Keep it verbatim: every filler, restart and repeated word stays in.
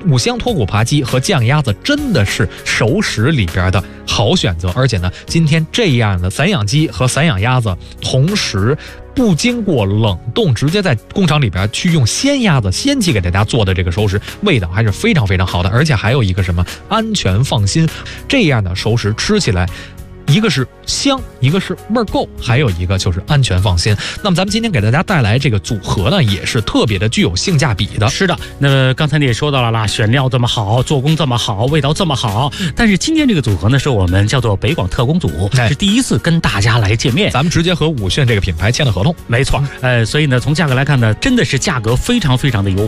五香脱骨扒鸡和酱鸭子真的是熟食里边的好选择，而且呢，今天这样的散养鸡和散养鸭子同时不经过冷冻，直接在工厂里边去用鲜鸭子、鲜鸡给大家做的这个熟食，味道还是非常非常好的，而且还有一个什么安全放心，这样的熟食吃起来。一个是香，一个是味儿够，还有一个就是安全放心。那么咱们今天给大家带来这个组合呢，也是特别的具有性价比的。 是的，那刚才你也说到了啦，选料这么好，做工这么好，味道这么好。但是今天这个组合呢，是我们叫做北广特工组， 哎、 是第一次跟大家来见面。 咱们直接和武炫这个品牌签了合同， 没错。呃，所以呢，从价格来看呢，真的是价格非常非常的优